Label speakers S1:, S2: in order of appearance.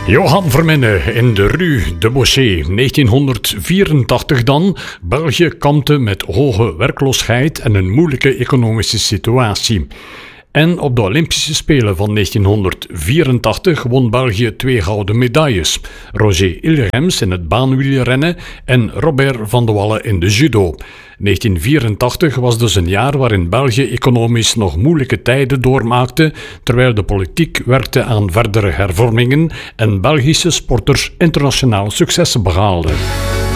S1: Johan Verminne in de Rue de Bossé, 1984 dan. België kampte met hoge werkloosheid en een moeilijke economische situatie. En op de Olympische Spelen van 1984 won België 2 gouden medailles. Roger Illigems in het baanwielrennen en Robert van de Wallen in de judo. 1984 was dus een jaar waarin België economisch nog moeilijke tijden doormaakte, terwijl de politiek werkte aan verdere hervormingen en Belgische sporters internationaal successen behaalden.